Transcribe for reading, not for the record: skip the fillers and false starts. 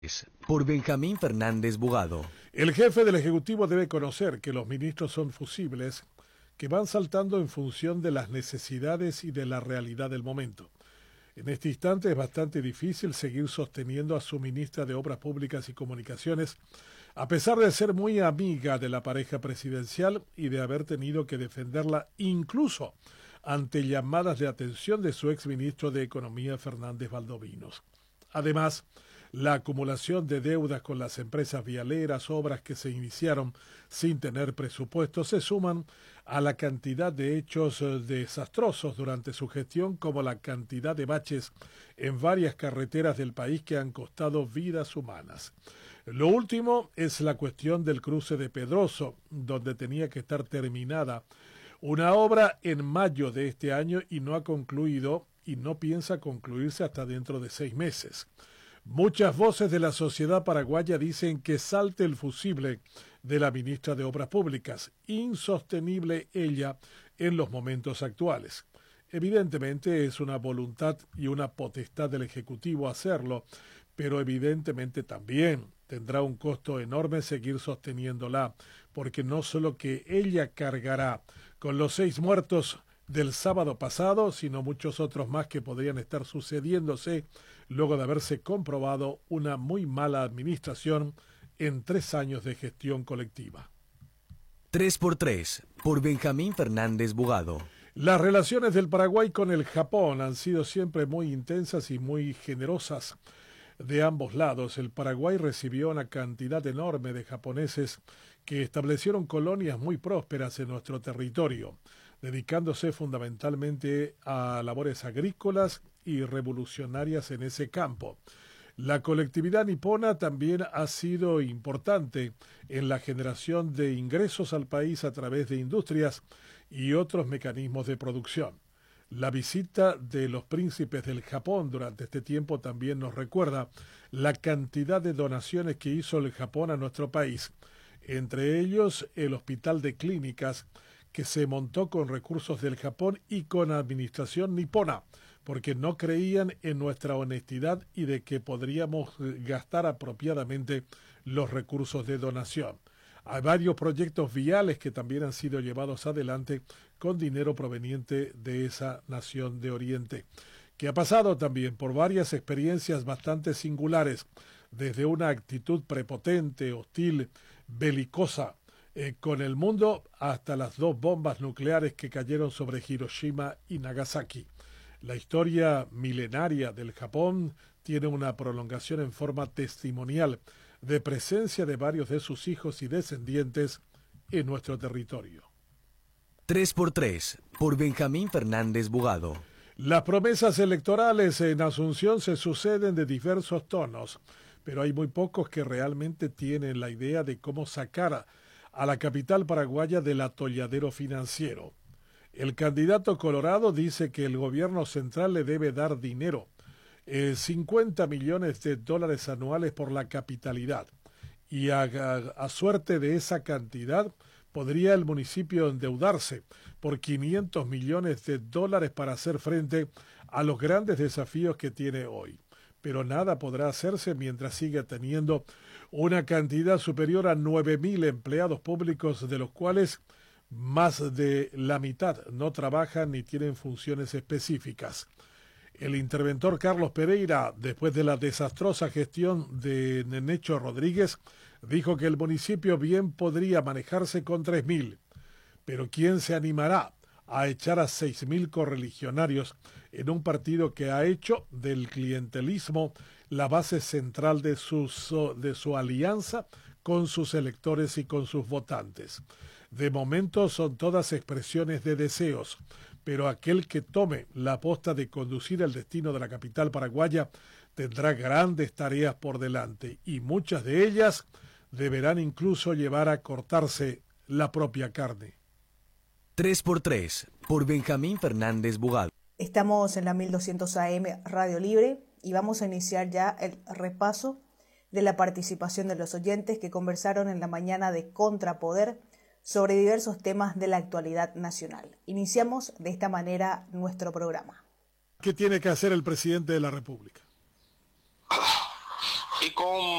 Por Benjamín Fernández Bugado. El jefe del Ejecutivo debe conocer que los ministros son fusibles, que van saltando en función de las necesidades y de la realidad del momento. En este instante es bastante difícil seguir sosteniendo a su ministra de Obras Públicas y Comunicaciones, a pesar de ser muy amiga de la pareja presidencial y de haber tenido que defenderla incluso ante llamadas de atención de su exministro de Economía, Fernández Valdovinos. Además, la acumulación de deudas con las empresas vialeras, obras que se iniciaron sin tener presupuesto, se suman a la cantidad de hechos desastrosos durante su gestión, como la cantidad de baches en varias carreteras del país que han costado vidas humanas. Lo último es la cuestión del cruce de Pedroso, donde tenía que estar terminada una obra en mayo de este año y no ha concluido y no piensa concluirse hasta dentro de 6 meses. Muchas voces de la sociedad paraguaya dicen que salte el fusible de la ministra de Obras Públicas, insostenible ella en los momentos actuales. Evidentemente es una voluntad y una potestad del Ejecutivo hacerlo, pero evidentemente también tendrá un costo enorme seguir sosteniéndola, porque no solo que ella cargará con los 6 muertos del sábado pasado, sino muchos otros más que podrían estar sucediéndose luego de haberse comprobado una muy mala administración en 3 años de gestión colectiva. 3x3, por Benjamín Fernández Bugado. Las relaciones del Paraguay con el Japón han sido siempre muy intensas y muy generosas de ambos lados. El Paraguay recibió una cantidad enorme de japoneses que establecieron colonias muy prósperas en nuestro territorio, dedicándose fundamentalmente a labores agrícolas y revolucionarias en ese campo. La colectividad nipona también ha sido importante en la generación de ingresos al país a través de industrias y otros mecanismos de producción. La visita de los príncipes del Japón durante este tiempo también nos recuerda la cantidad de donaciones que hizo el Japón a nuestro país, entre ellos el Hospital de Clínicas, que se montó con recursos del Japón y con administración nipona, porque no creían en nuestra honestidad y de que podríamos gastar apropiadamente los recursos de donación. Hay varios proyectos viales que también han sido llevados adelante con dinero proveniente de esa nación de Oriente, que ha pasado también por varias experiencias bastante singulares, desde una actitud prepotente, hostil, belicosa, con el mundo, hasta las 2 bombas nucleares que cayeron sobre Hiroshima y Nagasaki. La historia milenaria del Japón tiene una prolongación en forma testimonial de presencia de varios de sus hijos y descendientes en nuestro territorio. 3x3, por Benjamín Fernández Bugado. Las promesas electorales en Asunción se suceden de diversos tonos, pero hay muy pocos que realmente tienen la idea de cómo sacar a la capital paraguaya del atolladero financiero. El candidato colorado dice que el gobierno central le debe dar dinero, 50 millones de dólares anuales por la capitalidad, y a suerte de esa cantidad podría el municipio endeudarse por 500 millones de dólares para hacer frente a los grandes desafíos que tiene hoy. Pero nada podrá hacerse mientras siga teniendo una cantidad superior a 9.000 empleados públicos, de los cuales más de la mitad no trabajan ni tienen funciones específicas. El interventor Carlos Pereira, después de la desastrosa gestión de Nenecho Rodríguez, dijo que el municipio bien podría manejarse con 3.000, pero ¿quién se animará a echar a 6.000 correligionarios en un partido que ha hecho del clientelismo la base central de su alianza con sus electores y con sus votantes? De momento son todas expresiones de deseos, pero aquel que tome la aposta de conducir el destino de la capital paraguaya tendrá grandes tareas por delante, y muchas de ellas deberán incluso llevar a cortarse la propia carne. 3x3, por Benjamín Fernández Bugado. Estamos en la 1200 AM Radio Libre y vamos a iniciar ya el repaso de la participación de los oyentes que conversaron en la mañana de Contrapoder sobre diversos temas de la actualidad nacional. Iniciamos de esta manera nuestro programa. ¿Qué tiene que hacer el presidente de la República? y con